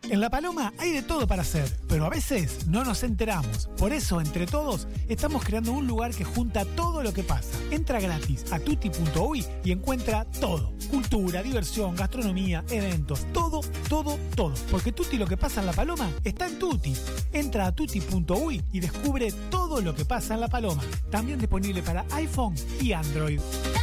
En La Paloma hay de todo para hacer, pero a veces no nos enteramos. Por eso, entre todos, estamos creando un lugar que junta todo lo que pasa. Entra gratis a tutti.uy y encuentra todo. Cultura, diversión, gastronomía, eventos, todo. Porque Tutti lo que pasa en La Paloma está en Tutti. Entra a tutti.uy y descubre todo lo que pasa en La Paloma. También disponible para iPhone y Android.